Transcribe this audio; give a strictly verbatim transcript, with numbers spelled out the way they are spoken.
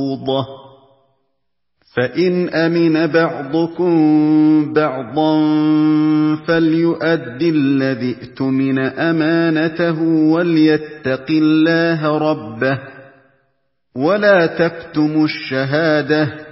فإن أمن بعضكم بعضا فليؤد الذي اؤتمن أمانته وليتق الله ربه ولا تكتموا الشهادة